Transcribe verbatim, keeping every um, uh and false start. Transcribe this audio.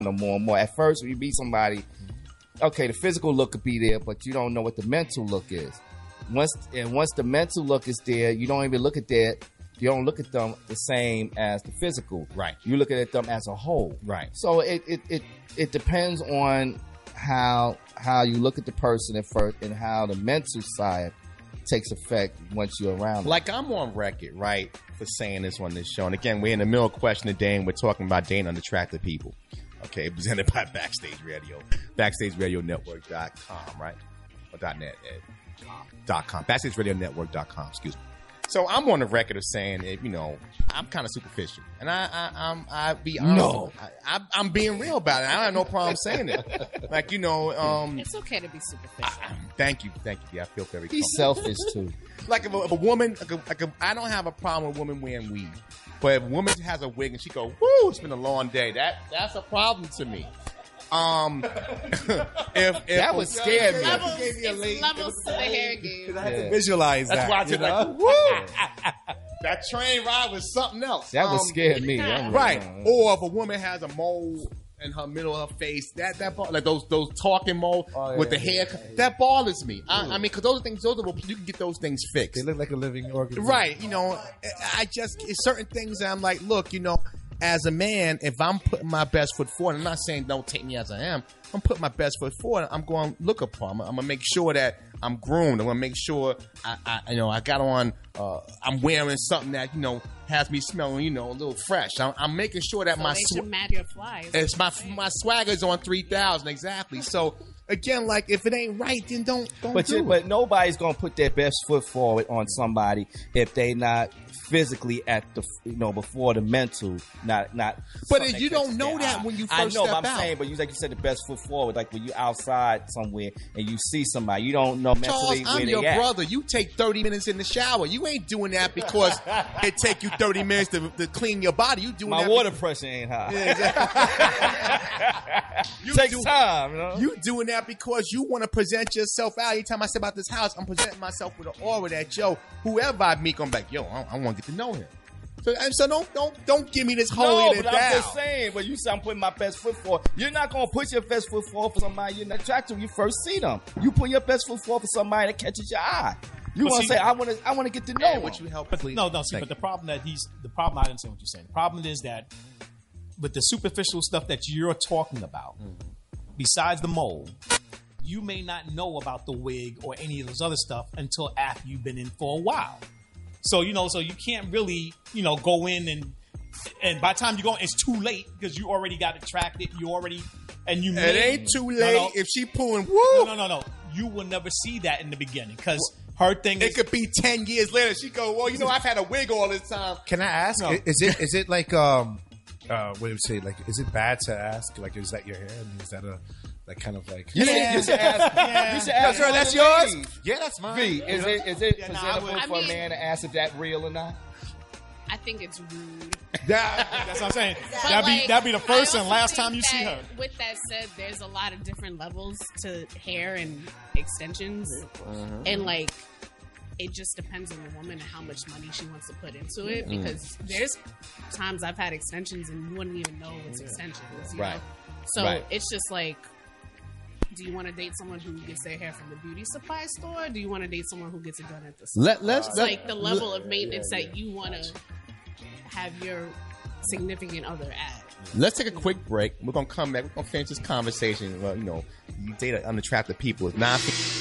no more and more. At first, when you meet somebody, okay, the physical look could be there, but you don't know what the mental look is. Once and once the mental look is there, you don't even look at that. You don't look at them the same as the physical. Right. You look at them as a whole. Right. So it it it, it depends on how how you look at the person at first and how the mental side takes effect once you're around them. Like, I'm on record, right, for saying this on this show. And again, we're in the middle of Question of the Day, and we're talking about dating unattractive people. Okay, presented by Backstage Radio. Backstage Radio Network dot com, right? Or dot .net. Eh, dot com. Backstage Radio Network dot com, excuse me. So I'm on the record of saying that, you know, I'm kind of superficial. And I, I, I'm, I be honest. No. I, I, I'm being real about it. I have no problem saying it. Like, you know. Um, it's okay to be superficial. I, thank you. Thank you. Yeah, I feel very He's selfish, too. Like, if a, if a woman, like a, like a, I don't have a problem with women wearing weave. But if a woman has a wig and she go, woo, it's been a long day, that that's a problem to me. Um, if, if that would scare me. Levels, it's levels to the hair game. I have to visualize That's that. why I did like, woo! That train ride was something else. That would um, scare me. I'm Right. like, Or if a woman has a mole in her middle of her face, that that bo- like those those talking mole Oh, yeah, with the yeah, hair, yeah, yeah. that bothers me. I, I mean, because those are things, those are you can get those things fixed. They look like a living organism. Right. You know, I just, it's certain things that I'm like, look, you know, as a man, if I'm putting my best foot forward, I'm not saying don't take me as I am. I'm putting my best foot forward. I'm going to look upon. I'm going to make sure that I'm groomed. I'm going to make sure I, I, you know, I got on, uh, I'm wearing something that, you know, has me smelling, you know, a little fresh. I'm, I'm making sure that So my, they sw- should match your flies. it's my, my swagger's on three thousand. Exactly. So again, like, if it ain't right, then don't, don't But do you, it. but nobody's gonna put their best foot forward on somebody if they not physically at the, you know, before the mental, not not. But something you that don't catches know their that eye. when you I first know, step but I'm out. saying, but you like you said, the best foot forward, like when you outside somewhere and you see somebody, you don't know Charles, mentally where I'm they your at. brother. You take thirty minutes in the shower. You ain't doing that because it take you thirty minutes to, to clean your body. You doing My that water because- pressure ain't high. You Takes do- time, you know. You doing that because you want to present yourself out. Anytime I say about this house, I'm presenting myself with an aura that, yo, whoever I meet, I'm like, yo, I, I want to get to know him. So, and so don't don't don't give me this No, holding but it I'm down. just saying. But you say I'm putting my best foot forward. You're not gonna put your best foot forward for somebody you're not attracted to when you first see them. You put your best foot forward for somebody that catches your eye. You But want to see- say, I want to, I want to get to know Hey, him. would you help, But please? no, no. See, Thank but the problem that he's the problem. I understand what you're saying. The problem is that with the superficial stuff that you're talking about, besides the mole, you may not know about the wig or any of those other stuff until after you've been in for a while. So you know, so you can't really, you know, go in and and by the time you go, it's too late because you already got attracted. You already and you. It may, ain't too No, late no. if she pulling. Woo! No, no, no, no. You will never see that in the beginning because her thing It is. could be ten years later. She go, well, you know, I've had a wig all this time. Can I ask? No. Is it is it like um uh what do you say? Like, is it bad to ask? Like, is that your hair? I mean, is that a like kind of like? You should, you should ask. You should ask. Sir, one that's of the yours. ladies. Yeah, that's mine. V, is it is it Yeah, nah, I presentable would- for I a mean- man to ask if that real or not? I think it's rude. That's what I'm saying. But, That'd be like, that'd be the first I and also last think time you see that, her. With that said, there's a lot of different levels to hair and extensions, and like it just depends on the woman and how much money she wants to put into it. Because there's times I've had extensions and you wouldn't even know it's extensions, you Right. know? So Right. it's just like, do you want to date someone who gets their hair from the beauty supply store? Or do you want to date someone who gets it done at the store? Let let's It's let, like the level of maintenance that you want to have your significant other at. Let's take a quick break. We're gonna come back. We're gonna finish this conversation. Well, you know, you date unattractive people. It's nine.